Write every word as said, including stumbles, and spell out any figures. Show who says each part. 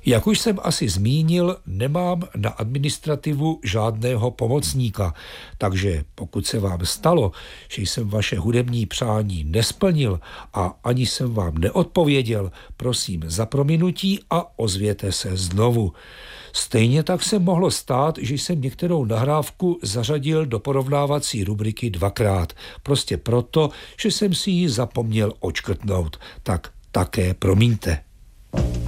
Speaker 1: Jak už jsem asi zmínil, nemám na administrativu žádného pomocníka, takže pokud se vám stalo, že jsem vaše hudební přání nesplnil a ani jsem vám neodpověděl, prosím za prominutí a ozvěte se znovu. Stejně tak se mohlo stát, že jsem některou nahrávku zařadil do porovnávací rubriky dvakrát, prostě proto, že jsem si ji zapomněl odškrtnout, tak také promiňte.